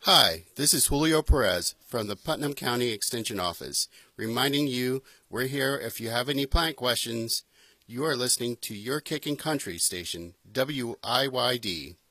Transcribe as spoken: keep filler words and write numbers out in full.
Hi, this is Julio Perez from the Putnam County Extension Office, reminding you we're here if you have any plant questions. You are listening to Your Kicking Country station, W I Y D.